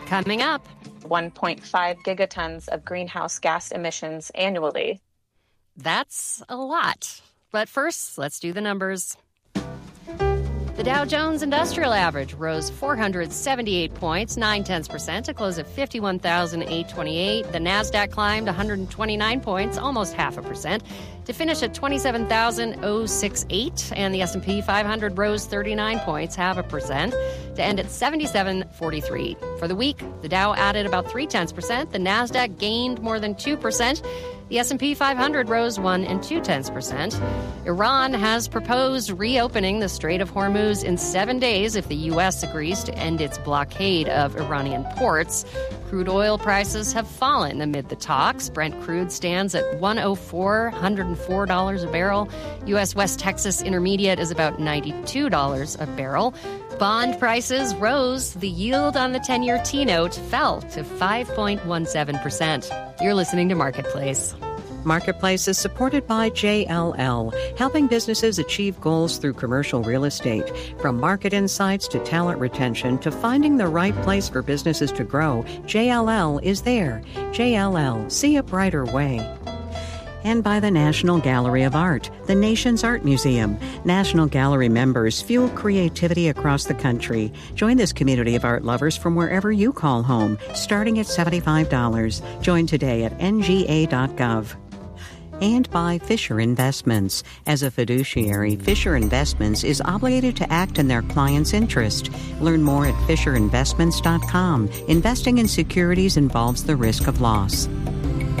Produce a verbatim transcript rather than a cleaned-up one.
Coming up, one point five gigatons of greenhouse gas emissions annually. That's a lot. But first, let's do the numbers. The Dow Jones Industrial Average rose four hundred seventy-eight points, nine tenths percent, to close at fifty-one thousand eight hundred twenty-eight. The Nasdaq climbed one hundred twenty-nine points, almost half a percent, to finish at twenty-seven thousand sixty-eight. And the S and P five hundred rose thirty-nine points, half a percent, to end at seventy-seven forty-three. For the week, the Dow added about three tenths percent. The Nasdaq gained more than two percent. The S and P five hundred rose one and two tenths percent. Iran has proposed reopening the Strait of Hormuz in seven days if the U S agrees to end its blockade of Iranian ports. Crude oil prices have fallen amid the talks. Brent crude stands at one oh four, one hundred four dollars a barrel. U S West Texas Intermediate is about ninety-two dollars a barrel. Bond prices rose. The yield on the ten-year T-note fell to five point one seven percent. You're listening to Marketplace. Marketplace is supported by J L L, helping businesses achieve goals through commercial real estate. From market insights to talent retention to finding the right place for businesses to grow, J L L is there. J L L, see a brighter way. And by the National Gallery of Art, the nation's art museum. National Gallery members fuel creativity across the country. Join this community of art lovers from wherever you call home, starting at seventy-five dollars. Join today at N G A dot gov. And by Fisher Investments. As a fiduciary, Fisher Investments is obligated to act in their client's interest. Learn more at fisher investments dot com. Investing in securities involves the risk of loss.